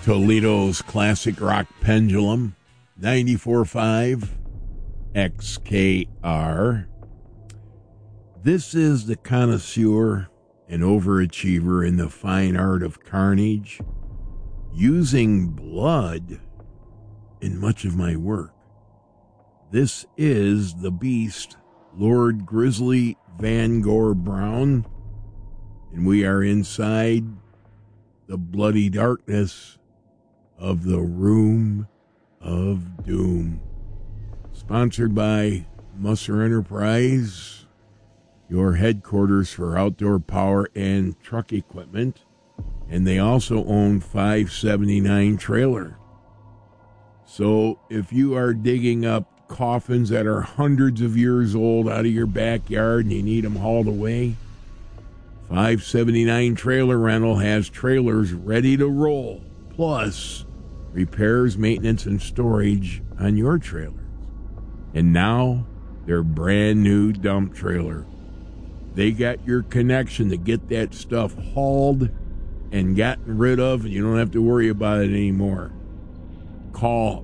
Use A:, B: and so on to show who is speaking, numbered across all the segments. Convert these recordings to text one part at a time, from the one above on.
A: Toledo's classic rock pendulum, 94.5 XKR. This is the connoisseur and overachiever in the fine art of carnage, using blood in much of my work. This is the beast, Lord Grizzly Van Gore Brown, and we are inside the bloody darkness of the Room of Doom. Sponsored by Musser Enterprise, your headquarters for outdoor power and truck equipment, and they also own 579 Trailer. So if you are digging up coffins that are hundreds of years old out of your backyard and you need them hauled away, 579 Trailer Rental has trailers ready to roll, plus repairs, maintenance, and storage on your trailers. And now, their brand new dump trailer. They got your connection to get that stuff hauled and gotten rid of, and you don't have to worry about it anymore. Call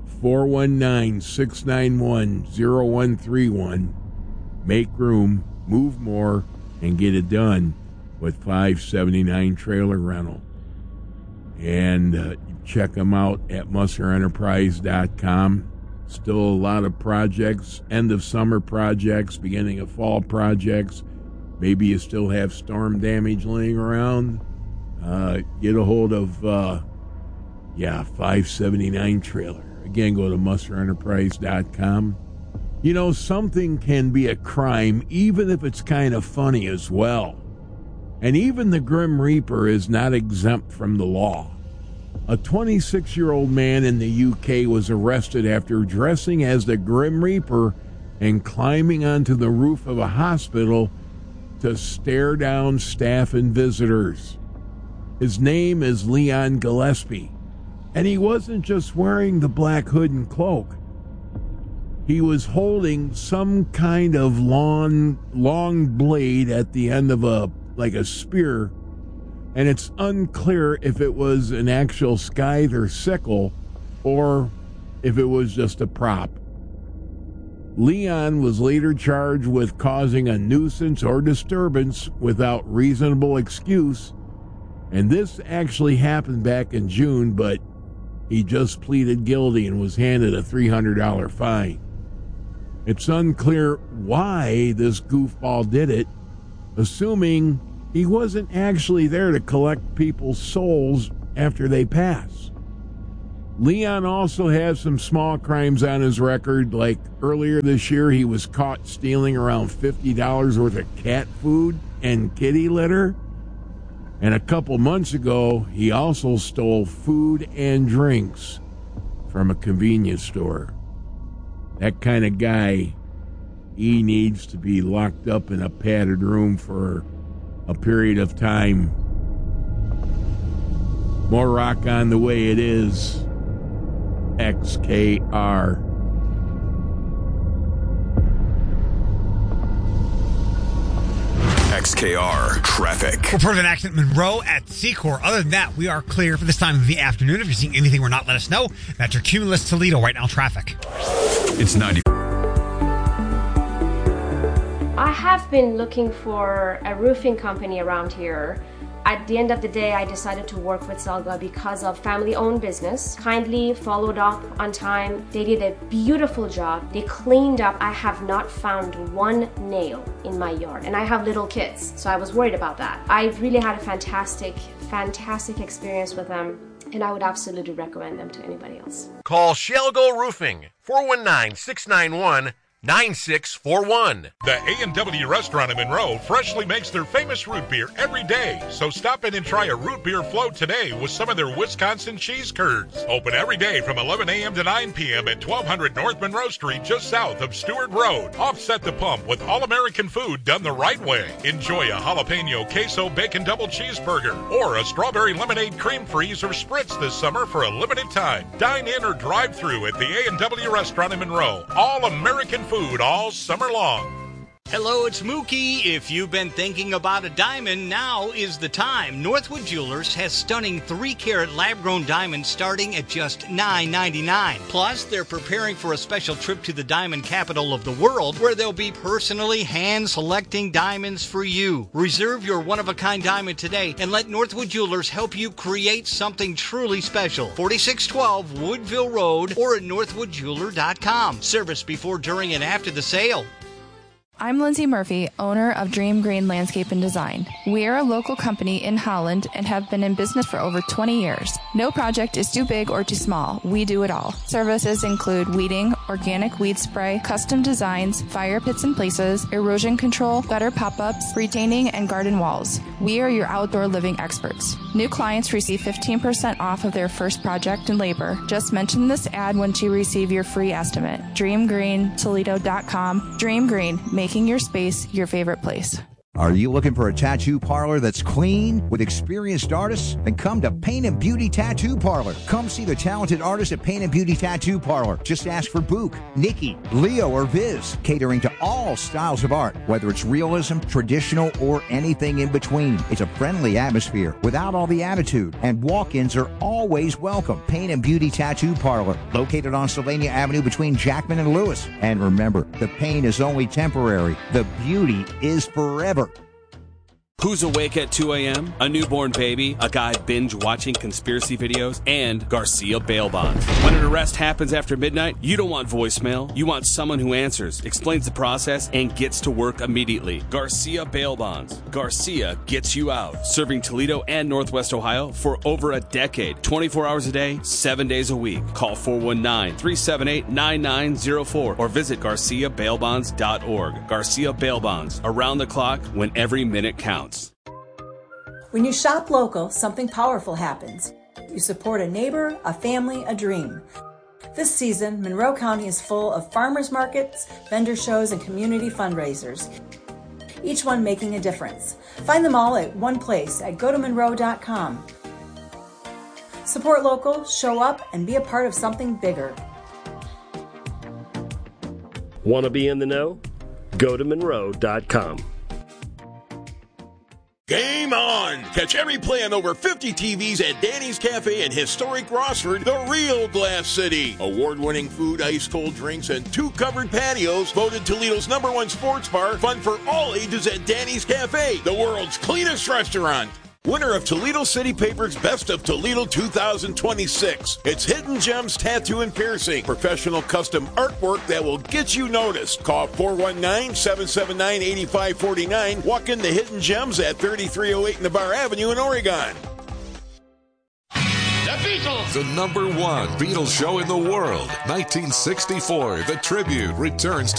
A: 419-691-0131. Make room, move more, and get it done with 579 Trailer Rental. And check them out at musserenterprise.com. Still a lot of projects, end of summer projects, beginning of fall projects. Maybe you still have storm damage laying around. Get a hold of 579 Trailer. Again, go to musserenterprise.com. You know, something can be a crime even if it's kind of funny as well. And even the Grim Reaper is not exempt from the law. A 26-year-old man in the UK was arrested after dressing as the Grim Reaper and climbing onto the roof of a hospital to stare down staff and visitors. His name is Leon Gillespie, and he wasn't just wearing the black hood and cloak. He was holding some kind of long blade at the end of a spear, and it's unclear if it was an actual scythe or sickle or if it was just a prop. Leon was later charged with causing a nuisance or disturbance without reasonable excuse, and this actually happened back in June, but he just pleaded guilty and was handed a $300 fine. It's unclear why this goofball did it, assuming he wasn't actually there to collect people's souls after they pass. Leon also has some small crimes on his record, like earlier this year he was caught stealing around $50 worth of cat food and kitty litter. And a couple months ago, he also stole food and drinks from a convenience store. That kind of guy, he needs to be locked up in a padded room for a period of time. More rock on the way. It is XKR.
B: XKR traffic.
C: Report of an accident in Monroe at Secor. Other than that, we are clear for this time of the afternoon. If you're seeing anything we're not, let us know. That's your Cumulus Toledo right now traffic.
B: It's 90.
D: I have been looking for a roofing company around here. At the end of the day, I decided to work with Selga because of family-owned business. Kindly followed up on time. They did a beautiful job. They cleaned up. I have not found one nail in my yard, and I have little kids, so I was worried about that. I really had a fantastic experience with them, and I would absolutely recommend them to anybody else.
E: Call Shelgo Roofing, 419-691-9641.
F: The A&W restaurant in Monroe freshly makes their famous root beer every day. So stop in and try a root beer float today with some of their Wisconsin cheese curds. Open every day from 11 a.m. to 9 p.m. at 1200 North Monroe Street, just south of Stewart Road. Offset the pump with all-American food done the right way. Enjoy a jalapeno queso bacon double cheeseburger or a strawberry lemonade cream freeze or spritz this summer for a limited time. Dine in or drive through at the A&W restaurant in Monroe. All-American food all summer long.
G: Hello, it's Mookie. If you've been thinking about a diamond, now is the time. Northwood Jewelers has stunning 3-carat lab-grown diamonds starting at just $9.99. Plus, they're preparing for a special trip to the diamond capital of the world where they'll be personally hand-selecting diamonds for you. Reserve your one-of-a-kind diamond today and let Northwood Jewelers help you create something truly special. 4612 Woodville Road or at northwoodjeweler.com. Service before, during, and after the sale.
H: I'm Lindsay Murphy, owner of Dream Green Landscape and Design. We are a local company in Holland and have been in business for over 20 years. No project is too big or too small. We do it all. Services include weeding, organic weed spray, custom designs, fire pits and places, erosion control, gutter pop-ups, retaining, and garden walls. We are your outdoor living experts. New clients receive 15% off of their first project and labor. Just mention this ad once you receive your free estimate. DreamGreenToledo.com. Dream Green, making your space your favorite place.
I: Are you looking for a tattoo parlor that's clean with experienced artists? Then come to Paint and Beauty Tattoo Parlor. Come see the talented artists at Paint and Beauty Tattoo Parlor. Just ask for Book, Nikki, Leo, or Viz, catering to all styles of art, whether it's realism, traditional, or anything in between. It's a friendly atmosphere without all the attitude, and walk-ins are always welcome. Paint and Beauty Tattoo Parlor, located on Sylvania Avenue between Jackman and Lewis. And remember, the pain is only temporary. The beauty is forever.
J: Who's awake at 2 a.m.? A newborn baby, a guy binge-watching conspiracy videos, and Garcia bail bonds. When an arrest happens after midnight, you don't want voicemail. You want someone who answers, explains the process, and gets to work immediately. Garcia bail bonds. Garcia gets you out. Serving Toledo and Northwest Ohio for over a decade. 24 hours a day, 7 days a week. Call 419-378-9904 or visit GarciaBailBonds.org. Garcia Bail Bonds. Around the clock when every minute counts.
K: When you shop local, something powerful happens. You support a neighbor, a family, a dream. This season, Monroe County is full of farmers markets, vendor shows, and community fundraisers, each one making a difference. Find them all at one place at gotomonroe.com. Support local, show up, and be a part of something bigger.
L: Want to be in the know? Go to Monroe.com.
M: Game on! Catch every play on over 50 TVs at Danny's Cafe in historic Rossford, the real Glass City. Award-winning food, ice-cold drinks, and 2 covered patios. Voted Toledo's #1 sports bar. Fun for all ages at Danny's Cafe, the world's cleanest restaurant. Winner of Toledo City Paper's Best of Toledo 2026. It's Hidden Gems Tattoo and Piercing. Professional custom artwork that will get you noticed. Call 419-779-8549. Walk into Hidden Gems at 3308 Navarre Avenue in Oregon.
N: The Beatles! The #1 Beatles show in the world. 1964, The Tribute returns to